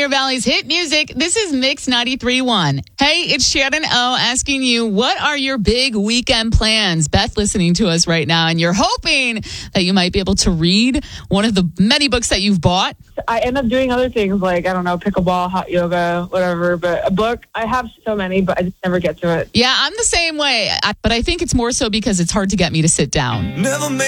Pioneer Valley's hit music. This is Mix 93.1. Hey, it's Shannon O asking you, what are your big weekend plans? Beth listening to us right now, and you're hoping that you might be able to read one of the many books that you've bought. I end up doing other things like, I don't know, pickleball, hot yoga, whatever. But a book, I have so many, but I just never get to it. Yeah, I'm the same way. But I think it's more so because it's hard to get me to sit down. Never